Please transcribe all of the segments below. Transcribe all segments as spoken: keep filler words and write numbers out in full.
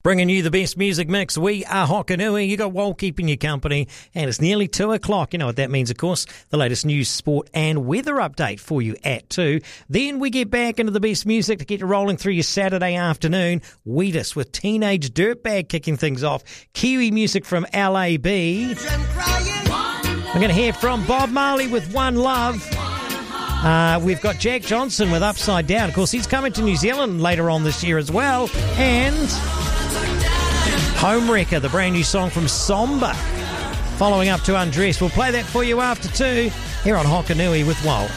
Bringing you the best music mix. We are Hokanui. You got Wal keeping you company, and it's nearly two o'clock. You know what that means, of course. The latest news, sport, and weather update for you at two. Then we get back into the best music to get you rolling through your Saturday afternoon. Weedus with Teenage Dirtbag kicking things off. Kiwi music from L A B. We're going to hear from Bob Marley with One Love. Uh, we've got Jack Johnson with Upside Down. Of course, he's coming to New Zealand later on this year as well. And Homewrecker, the brand new song from Somber, following up to Undress. We'll play that for you after two here on Hokanui with Wal.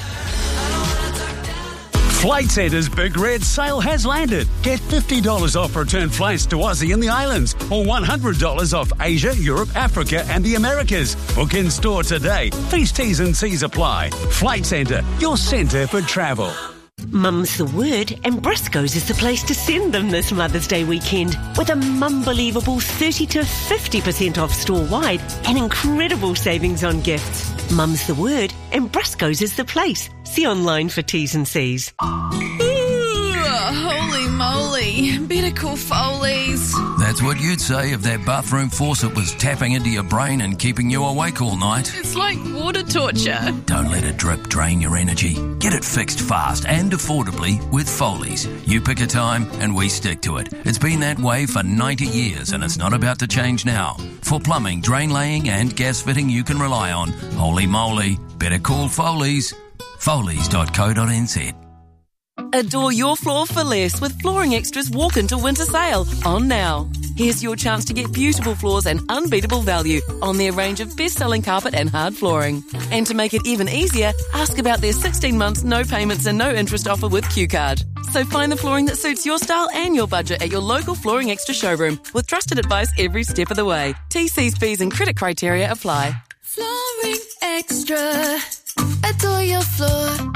Flight Centre's Big Red Sale has landed. Get fifty dollars off return flights to Aussie and the islands, or one hundred dollars off Asia, Europe, Africa and the Americas. Book in store today. These T's and C's apply. Flight Centre, your centre for travel. Mum's the word, and Briscoe's is the place to send them this Mother's Day weekend, with a mumble-believable thirty to fifty percent off store-wide and incredible savings on gifts. Mum's the word, and Briscoe's is the place. See online for T's and C's. Ooh, holy moly. Better call Foley's. That's what you'd say if that bathroom faucet was tapping into your brain and keeping you awake all night. It's like water torture. Don't let a drip drain your energy. Get it fixed fast and affordably with Foley's. You pick a time and we stick to it. It's been that way for ninety years and it's not about to change now. For plumbing, drain laying and gas fitting you can rely on. Holy moly, better call Foley's. Foleys dot co dot n z. Adore your floor for less with Flooring Extra's Walk Into Winter Sale on now. Here's your chance to get beautiful floors and unbeatable value on their range of best-selling carpet and hard flooring. And to make it even easier, ask about their sixteen months no payments and no interest offer with Q Card. So find the flooring that suits your style and your budget at your local Flooring Extra showroom with trusted advice every step of the way. T Cs, fees and credit criteria apply. Flooring Extra. Adore your floor.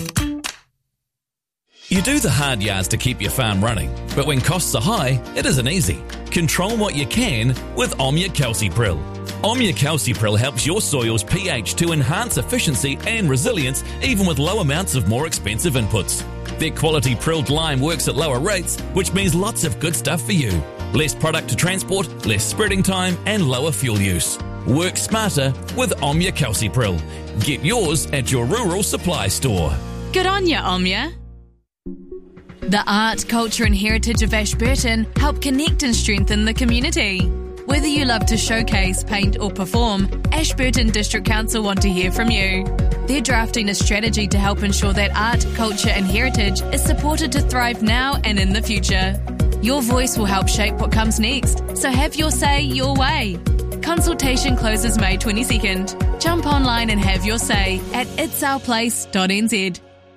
You do the hard yards to keep your farm running, but when costs are high, it isn't easy. Control what you can with Omnia Calcipril. Omnia Calcipril helps your soil's pH to enhance efficiency and resilience even with low amounts of more expensive inputs. Their quality prilled lime works at lower rates, which means lots of good stuff for you. Less product to transport, less spreading time, and lower fuel use. Work smarter with Omnia Calcipril. Get yours at your rural supply store. Good on ya, Omnia. The art, culture and heritage of Ashburton help connect and strengthen the community. Whether you love to showcase, paint or perform, Ashburton District Council want to hear from you. They're drafting a strategy to help ensure that art, culture and heritage is supported to thrive now and in the future. Your voice will help shape what comes next, so have your say your way. Consultation closes May twenty-second. Jump online and have your say at its our place dot n z.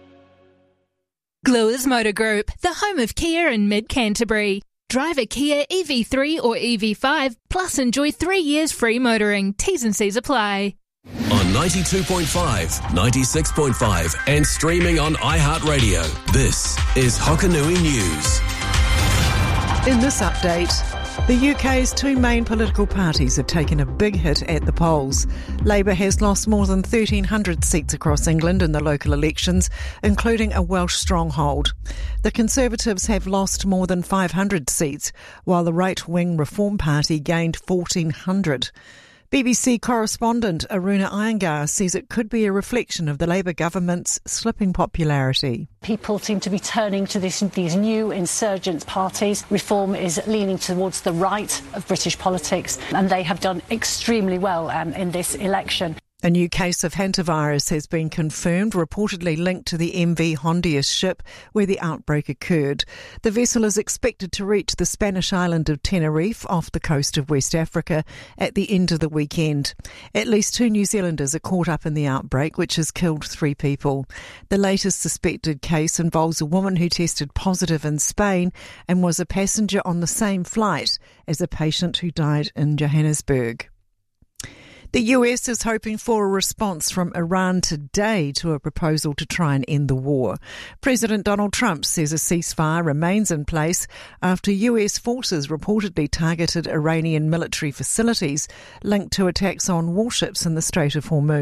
Gluers Motor Group, the home of Kia in mid-Canterbury. Drive a Kia E V three or E V five, plus enjoy three years free motoring. T's and C's apply. On ninety-two point five, ninety-six point five and streaming on iHeartRadio, this is Hokanui News. In this update, the U K's two main political parties have taken a big hit at the polls. Labour has lost more than thirteen hundred seats across England in the local elections, including a Welsh stronghold. The Conservatives have lost more than five hundred seats, while the right-wing Reform Party gained fourteen hundred. B B C correspondent Aruna Iyengar says it could be a reflection of the Labour government's slipping popularity. People seem to be turning to this, these new insurgent parties. Reform is leaning towards the right of British politics, and they have done extremely well um, in this election. A new case of hantavirus has been confirmed, reportedly linked to the M V Hondius ship where the outbreak occurred. The vessel is expected to reach the Spanish island of Tenerife off the coast of West Africa at the end of the weekend. At least two New Zealanders are caught up in the outbreak, which has killed three people. The latest suspected case involves a woman who tested positive in Spain and was a passenger on the same flight as a patient who died in Johannesburg. The U S is hoping for a response from Iran today to a proposal to try and end the war. President Donald Trump says a ceasefire remains in place after U S forces reportedly targeted Iranian military facilities linked to attacks on warships in the Strait of Hormuz.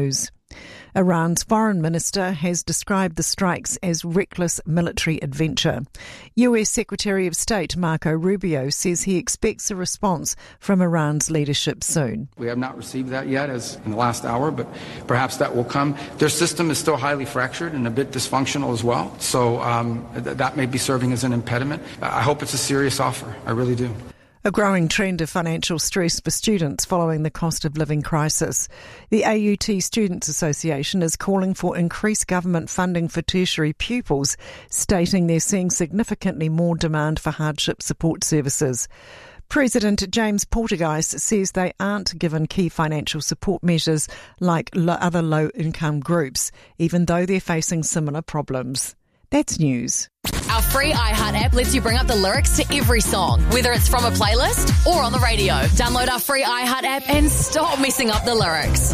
Iran's foreign minister has described the strikes as reckless military adventure. U S Secretary of State Marco Rubio says he expects a response from Iran's leadership soon. We have not received that yet as in the last hour, but perhaps that will come. Their system is still highly fractured and a bit dysfunctional as well, so um, th- that may be serving as an impediment. I hope it's a serious offer. I really do. A growing trend of financial stress for students following the cost of living crisis. The A U T Students Association is calling for increased government funding for tertiary pupils, stating they're seeing significantly more demand for hardship support services. President James Portegeis says they aren't given key financial support measures like other low-income groups, even though they're facing similar problems. That's news. Our free iHeart app lets you bring up the lyrics to every song, whether it's from a playlist or on the radio. Download our free iHeart app and stop messing up the lyrics.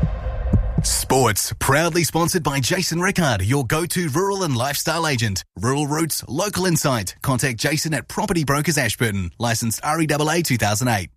Sports, proudly sponsored by Jason Rickard, your go-to rural and lifestyle agent. Rural Roots, local insight. Contact Jason at Property Brokers Ashburton. Licensed R E A A two thousand eight.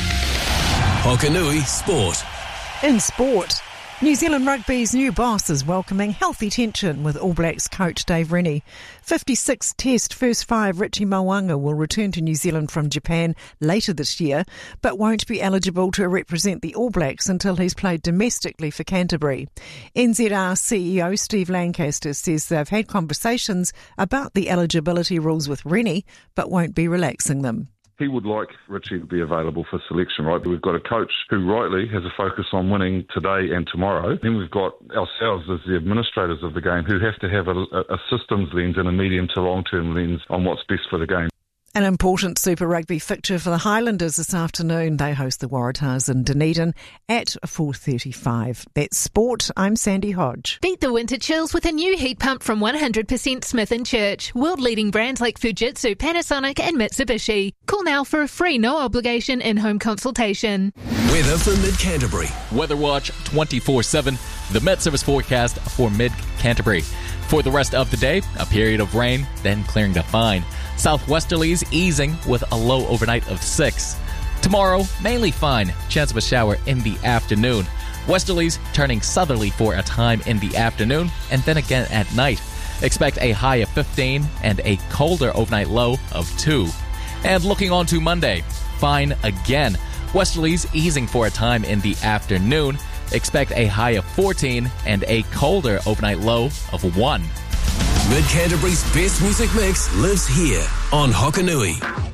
Hokanui Sport. In sport, New Zealand Rugby's new boss is welcoming healthy tension with All Blacks coach Dave Rennie. fifty-six Test first five Richie Mo'unga will return to New Zealand from Japan later this year, but won't be eligible to represent the All Blacks until he's played domestically for Canterbury. N Z R C E O Steve Lancaster says they've had conversations about the eligibility rules with Rennie, but won't be relaxing them. He would like Richie to be available for selection, right? But we've got a coach who rightly has a focus on winning today and tomorrow. Then we've got ourselves as the administrators of the game who have to have a, a systems lens and a medium to long-term lens on what's best for the game. An important Super Rugby fixture for the Highlanders this afternoon. They host the Waratahs in Dunedin at four thirty-five. That's sport. I'm Sandy Hodge. Beat the winter chills with a new heat pump from one hundred percent Smith and Church. World-leading brands like Fujitsu, Panasonic and Mitsubishi. Call now for a free, no-obligation in-home consultation. Weather for Mid-Canterbury. Weather Watch twenty-four seven. The Met Service forecast for Mid-Canterbury. For the rest of the day, a period of rain, then clearing to fine. Southwesterlies easing with a low overnight of six. Tomorrow, mainly fine. Chance of a shower in the afternoon. Westerlies turning southerly for a time in the afternoon and then again at night. Expect a high of fifteen and a colder overnight low of two. And looking on to Monday, fine again. Westerlies easing for a time in the afternoon. Expect a high of fourteen and a colder overnight low of one. Mid-Canterbury's best music mix lives here on Hokanui.